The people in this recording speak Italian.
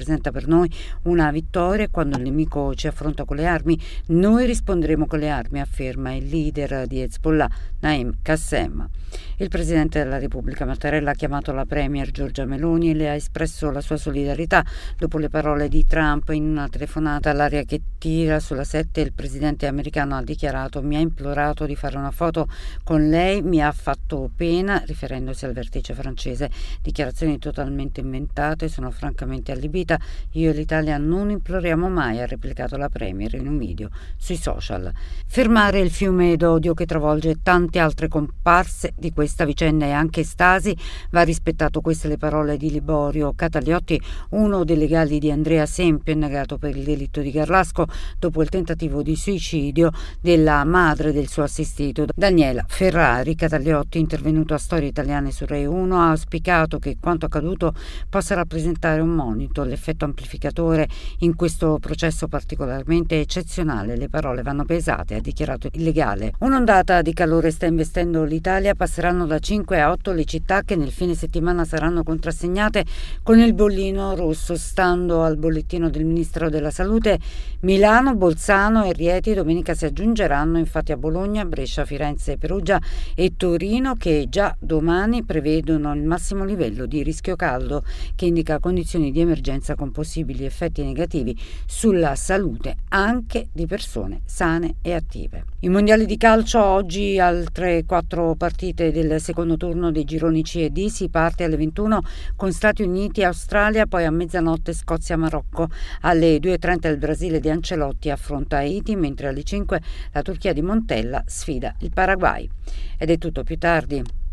rappresenta per noi una vittoria. Quando il nemico ci affronta con le armi, noi risponderemo con le armi, afferma il leader di Hezbollah, Naim Qassem. Il Presidente della Repubblica Mattarella ha chiamato la Premier Giorgia Meloni e le ha espresso la sua solidarietà dopo le parole di Trump. In una telefonata all'aria che tira sulla 7, il presidente americano ha dichiarato: mi ha implorato di fare una foto con lei, mi ha fatto pena, riferendosi al vertice francese. Dichiarazioni totalmente inventate, sono francamente allibita, io e l'Italia non imploriamo mai, ha replicato la Premier in un video sui social. Fermare il fiume d'odio che travolge tante altre comparse di questa vicenda e anche Stasi va rispettato. Queste le parole di Liborio Cataliotti, uno dei legali di Andrea Sempio, indagato per il delitto di Garlasco dopo il tentativo di suicidio della madre del suo assistito Daniela Ferrari. Cataliotti, intervenuto a Storie Italiane su Rai 1, ha auspicato che quanto accaduto possa rappresentare un monito, l'effetto amplificatore in questo processo particolarmente eccezionale. Le parole vanno pesate, ha dichiarato il legale. Un'ondata di calore sta investendo l'Italia, passeranno da 5 a 8 le città che nel fine settimana saranno contrassegnate con il bollino rosso. Stando al bollettino del Ministero della Salute, Milano, Bolzano e Rieti domenica si aggiungeranno infatti a Bologna, Brescia, Firenze, Perugia e Torino, che già domani prevedono il massimo livello di rischio caldo, che indica condizioni di emergenza con possibili effetti negativi sulla salute anche di persone sane e attive. I mondiali di calcio oggi, altre 4 partite del secondo turno dei gironi C e D. Si parte alle 21 con Stati Uniti e Australia, poi a mezzanotte Scozia-Marocco. Alle 2:30 il Brasile di Ancelotti affronta Haiti, mentre alle 5 la Turchia di Montella sfida il Paraguay. Ed è tutto, più tardi.